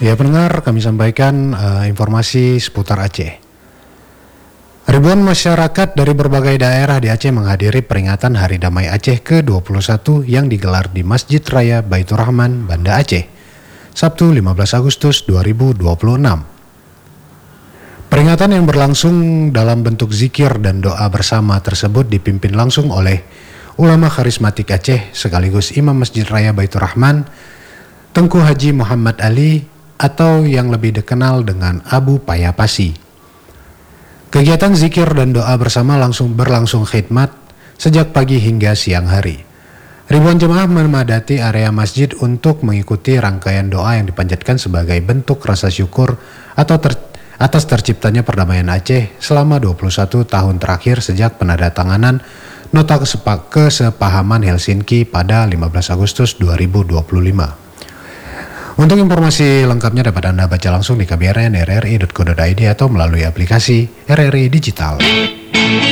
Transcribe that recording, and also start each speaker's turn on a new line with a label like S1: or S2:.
S1: Ya pendengar, kami sampaikan informasi seputar Aceh. Ribuan masyarakat dari berbagai daerah di Aceh menghadiri peringatan Hari Damai Aceh ke-21 yang digelar di Masjid Raya Baitur Rahman, Banda Aceh, Sabtu 15 Agustus 2026. Peringatan yang berlangsung dalam bentuk zikir dan doa bersama tersebut dipimpin langsung oleh ulama karismatik Aceh sekaligus Imam Masjid Raya Baitur Rahman, Tengku Haji Muhammad Ali atau yang lebih dikenal dengan Abu Payapasi. Kegiatan zikir dan doa bersama berlangsung khidmat sejak pagi hingga siang hari. Ribuan jemaah memadati area masjid untuk mengikuti rangkaian doa yang dipanjatkan sebagai bentuk rasa syukur atas terciptanya perdamaian Aceh selama 21 tahun terakhir sejak penandatanganan Nota Kesepahaman Helsinki pada 15 Agustus 2025. Untuk informasi lengkapnya dapat Anda baca langsung di kbrn.rri.co.id atau melalui aplikasi RRI Digital.